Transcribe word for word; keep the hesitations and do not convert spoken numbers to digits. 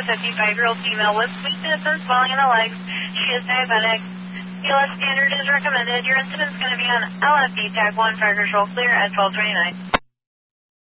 fifty-five-year-old female with weakness and swelling in the legs. She is diabetic. B L S standard is recommended. Your incident is going to be on L F D tag one, fire control clear at twelve twenty-nine.